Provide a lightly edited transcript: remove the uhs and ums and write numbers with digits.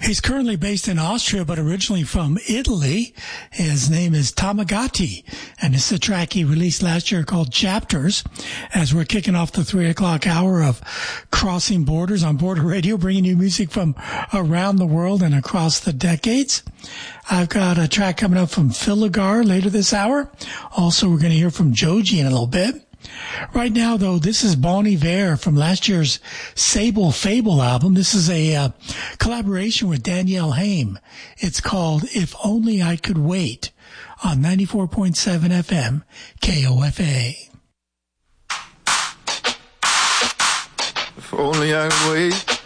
He's currently based in Austria, but originally from Italy. His name is Tamagati, and it's a track he released last year called Chapters, as we're kicking off the 3 o'clock hour of Crossing Borders on Border Radio, bringing you music from around the world and across the decades. I've got a track coming up from Phil Lagar later this hour. Also, we're going to hear from Joji in a little bit. Right now, though, this is Bon Iver from last year's Sable Fable album. This is a collaboration with Danielle Haim. It's called If Only I Could Wait on 94.7 FM KOFA. If only I could wait